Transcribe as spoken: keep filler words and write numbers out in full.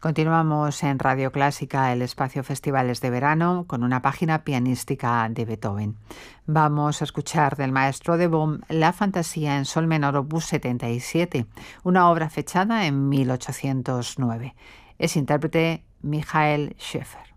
Continuamos en Radio Clásica, el espacio Festivales de Verano, con una página pianística de Beethoven. Vamos a escuchar del maestro de Bohm la Fantasía en sol menor opus setenta y siete, una obra fechada en mil ochocientos nueve. Es intérprete Michael Schaeffer.